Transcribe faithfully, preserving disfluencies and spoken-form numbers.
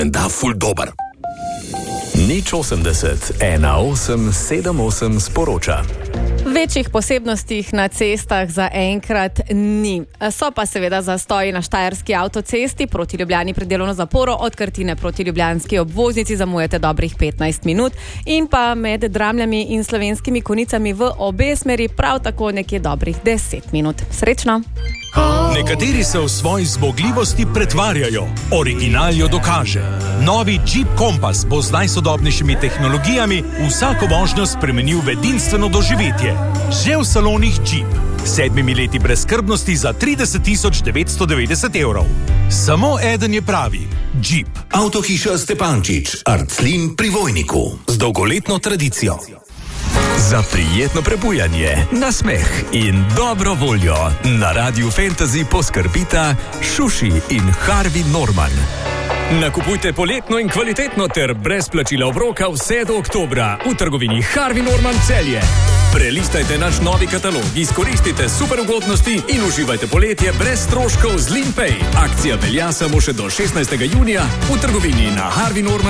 menda ful dober. Nič osemdeset, ena osem sedem osem sporoča. Večjih posebnostih na cestah za enkrat ni. So pa seveda zastoji na štajerski avtocesti proti Ljubljani pred delovno zaporo, od Krtine proti ljubljanski obvoznici zamujate dobrih petnajst minut in pa med Dramljami in Slovenskimi Konjicami v obe smeri prav tako nekje dobrih deset minut. Srečno! Nekateri se v svoji zmogljivosti pretvarjajo, original jo dokaže. Novi Jeep Compass bo z najsodobnejšimi tehnologijami vsako vožnjo spremenil v edinstveno doživetje. Že v salonih Jeep. Sedmimi leti brezskrbnosti za trideset tisoč devetsto devetdeset evrov. Samo eden je pravi. Jeep. Avtohiša Stepančič, Arclin pri Vojniku. Z dolgoletno tradicijo. Za prijetno prebujanje, nasmeh in dobro voljo na Radiu Fantasy poskrbita Šuši in Harvey Norman. Nakupujte poletno in kvalitetno ter brez plačila obroka vse do oktobra v trgovini Harvey Norman Celje. Prelistajte naš novi katalog, izkoristite super ugodnosti in uživajte poletje brez stroškov z Limpay. Akcija velja samo še do šestnajstega junija v trgovini na Harvey Norman